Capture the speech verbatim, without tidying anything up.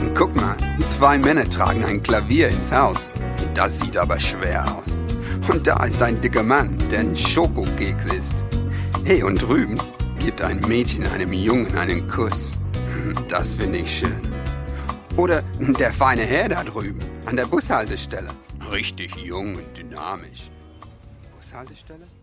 Guck mal, zwei Männer tragen ein Klavier ins Haus. Das sieht aber schwer aus. Und da ist ein dicker Mann, der ein Schokokeks isst. Hey, und drüben gibt ein Mädchen einem Jungen einen Kuss. Das finde ich schön. Oder der feine Herr da drüben, an der Bushaltestelle. Richtig jung und dynamisch. Bushaltestelle?